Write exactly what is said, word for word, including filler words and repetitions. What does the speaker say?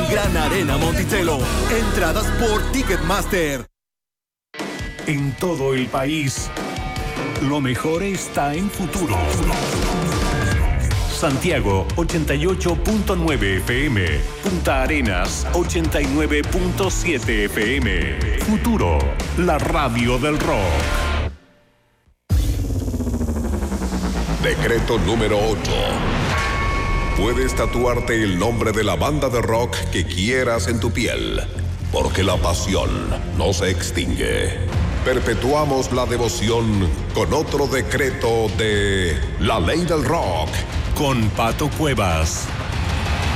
Gran Arena Monticello. Entradas por Ticketmaster. En todo el país, lo mejor está en Futuro. Santiago ochenta y ocho punto nueve F M, Punta Arenas ochenta y nueve punto siete F M. Futuro, la radio del rock. Decreto número ocho. Puedes tatuarte el nombre de la banda de rock que quieras en tu piel, porque la pasión no se extingue. Perpetuamos la devoción con otro decreto de la ley del rock. Con Pato Cuevas.